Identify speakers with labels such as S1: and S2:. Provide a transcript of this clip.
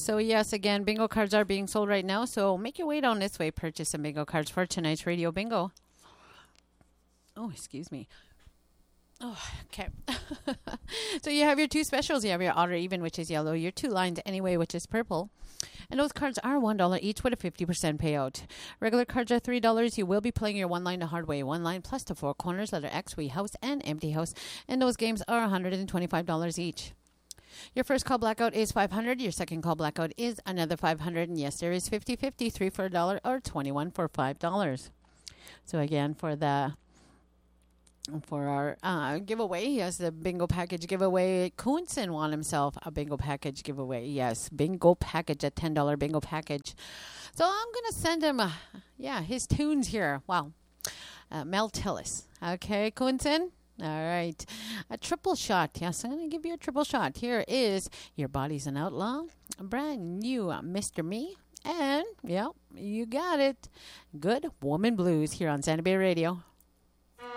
S1: So yes, again, bingo cards are being sold right now. So make your way down this way. Purchase some bingo cards for tonight's radio bingo. Oh, excuse me. Oh, okay. So you have your two specials. You have your odd or even, which is yellow. Your two lines anyway, which is purple. And those cards are $1 each with a 50% payout. Regular cards are $3. You will be playing your one line the hard way. One line plus the four corners, letter X, we house, and empty house. And those games are $125 each. Your first call blackout is $500. Your second call blackout is another $500. And yes, there is 50-50, 3 for $1 or 21 for $5. So again, for our giveaway, yes, the bingo package giveaway. Coonson won himself a bingo package giveaway. Yes, bingo package, a $10 bingo package. So I'm going to send him, his tunes here. Wow. Mel Tillis. Okay, Coonson? All right. A triple shot. Yes, I'm going to give you a triple shot. Here is Your Body's an Outlaw, a brand new Mr. Me, and, you got it. Good Woman Blues here on Santa Bay Radio.